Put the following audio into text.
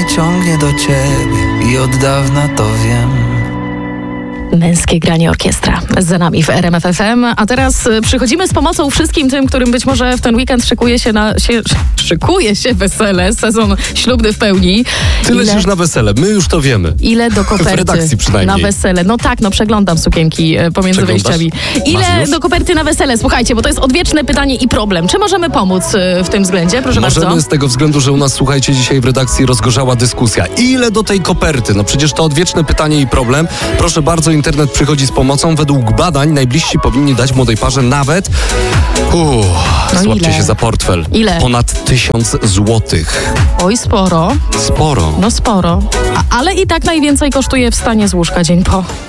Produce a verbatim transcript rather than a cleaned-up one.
ciągnie do ciebie i od dawna to wiem. Męskie granie orkiestra za nami w R M F F M, a teraz y, przychodzimy z pomocą wszystkim tym, którym być może w ten weekend szykuje się na się, szykuje się wesele, sezon ślubny w pełni. Ty lecisz ile, na wesele, my już to wiemy. Ile do koperty w redakcji przynajmniej. Na wesele? No tak, no przeglądam sukienki y, pomiędzy wejściami. Ile do koperty na wesele? Słuchajcie, bo to jest odwieczne pytanie i problem. Czy możemy pomóc y, w tym względzie? Proszę Możemy bardzo. z tego względu, że u nas, słuchajcie, dzisiaj w redakcji rozgorzała dyskusja. Ile do tej koperty? No przecież to odwieczne pytanie i problem. Proszę bardzo, internet przychodzi z pomocą. Według badań najbliżsi powinni dać młodej parze nawet uuu, no złapcie ile? się za portfel. Ile? Ponad tysiąc złotych. Oj, sporo. Sporo. No sporo. A, ale i tak najwięcej kosztuje wstanie z łóżka dzień po.